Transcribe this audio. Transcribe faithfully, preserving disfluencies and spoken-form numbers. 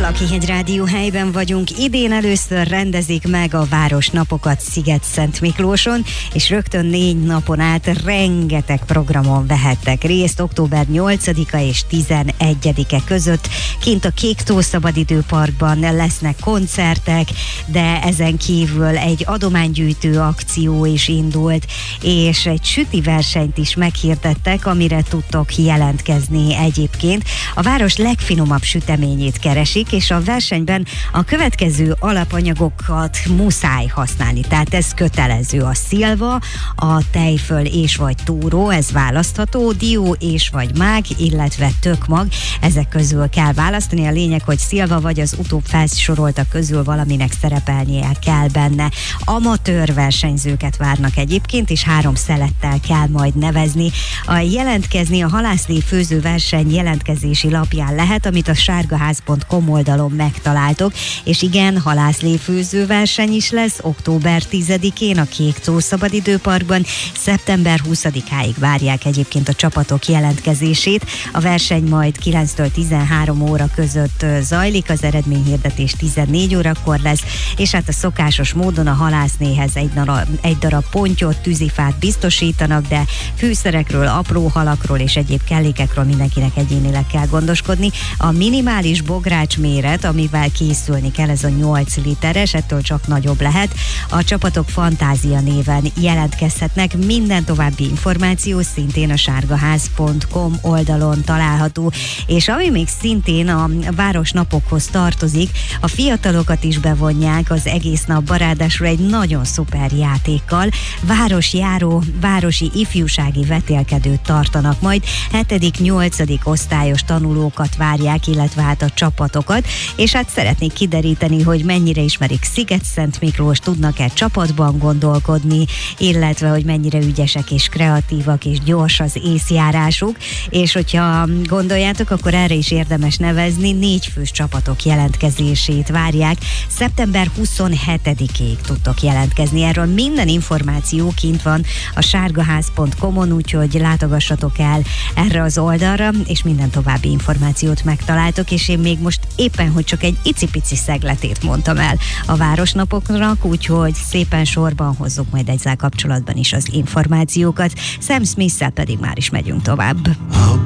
Lakhegyi Rádió helyben vagyunk. Idén először rendezik meg a városnapokat Sziget-Szent-Miklóson, és rögtön négy napon át rengeteg programon vehettek részt október nyolcadika és tizenegyedike között. Kint a Kék-tó Szabadidőparkban lesznek koncertek, de ezen kívül egy adománygyűjtő akció is indult, és egy süti versenyt is meghirdettek, amire tudtok jelentkezni egyébként. A város legfinomabb süteményét keresik, és a versenyben a következő alapanyagokat muszáj használni, tehát ez kötelező: a szilva, a tejföl és vagy túró, ez választható, dió és vagy mág, illetve tökmag, ezek közül kell választani. A lényeg, hogy szilva vagy az utóbb felsoroltak közül valaminek szerepelnie kell benne. Amatőr versenyzőket várnak egyébként, és három szelettel kell majd nevezni. A jelentkezni a halászlé főző verseny jelentkezési lapján lehet, amit a sárgaház pont com oldalon megtaláltok, és igen, halászléfőző verseny is lesz október tizedikén a Kék-tó Szabadidőparkban. Szeptember huszadikáig várják egyébként a csapatok jelentkezését. A verseny majd kilenctől tizenhárom óra között zajlik, az eredményhirdetés tizennégy órakor lesz, és hát a szokásos módon a halásznéhez egy darab, egy darab pontyot, tűzifát biztosítanak, de fűszerekről, apró halakról és egyéb kellékekről mindenkinek egyénileg kell gondoskodni. A minimális bogrács méret, amivel készülni kell, ez a nyolc literes, ettől csak nagyobb lehet. A csapatok Fantázia néven jelentkezhetnek. Minden további információ szintén a sárgaház pont com oldalon található. És ami még szintén a városnapokhoz tartozik, a fiatalokat is bevonják az egész napba, ráadásul egy nagyon szuper játékkal. Városjáró, városi ifjúsági vetélkedőt tartanak majd. hetedik-nyolcadik osztályos tanulókat várják, illetve hát a csapatokat, és hát szeretnék kideríteni, hogy mennyire ismerik Sziget-Szent-Miklós, tudnak-e csapatban gondolkodni, illetve hogy mennyire ügyesek és kreatívak és gyors az észjárásuk, és hogyha gondoljátok, akkor erre is érdemes nevezni, négy fős csapatok jelentkezését várják. Szeptember huszonhetedikéig tudtok jelentkezni. Erről minden információ kint van a sárgaház pont com-on, úgyhogy látogassatok el erre az oldalra, és minden további információt megtaláltok, és én még most éppen, hogy csak egy icipici szegletét mondtam el a városnapoknak, úgyhogy szépen sorban hozzuk majd ezzel kapcsolatban is az információkat. Sam Smith-szel pedig már is megyünk tovább.